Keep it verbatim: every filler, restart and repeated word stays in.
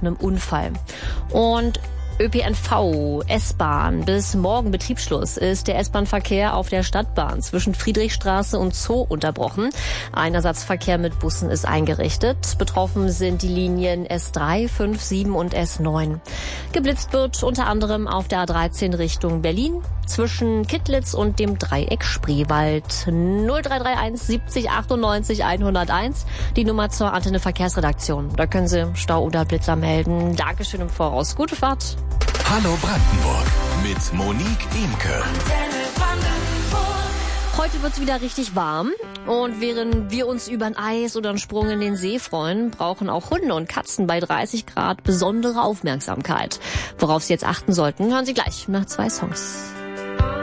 einem Unfall. Und Ö P N V, S-Bahn. Bis morgen Betriebsschluss ist der S-Bahn-Verkehr auf der Stadtbahn zwischen Friedrichstraße und Zoo unterbrochen. Ein Ersatzverkehr mit Bussen ist eingerichtet. Betroffen sind die Linien S drei, fünf, sieben und S neun. Geblitzt wird unter anderem auf der A dreizehn Richtung Berlin zwischen Kittlitz und dem Dreieck Spreewald. null drei drei eins siebzig achtundneunzig hunderteins, die Nummer zur Antenne Verkehrsredaktion. Da können Sie Stau oder Blitzer melden. Dankeschön im Voraus. Gute Fahrt. Hallo Brandenburg mit Monique Imke. Heute wird's wieder richtig warm und während wir uns über ein Eis oder einen Sprung in den See freuen, brauchen auch Hunde und Katzen bei dreißig Grad besondere Aufmerksamkeit. Worauf Sie jetzt achten sollten, hören Sie gleich nach zwei Songs.